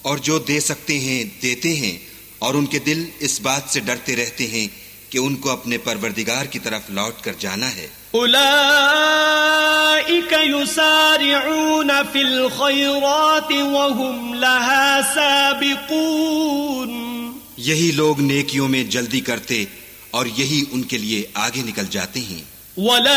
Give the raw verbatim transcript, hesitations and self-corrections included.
और जो दे सकते हैं देते हैं, और उनके दिल इस बात से डरते रहते हैं कि उनको अपने परवरदिगार की तरफ लौट कर जाना है। उलाइक युसारिऊन फिल खैरात वहुम लहा साबिकून, यही लोग नेकियों में जल्दी करते और यही उनके लिए आगे निकल जाते हैं।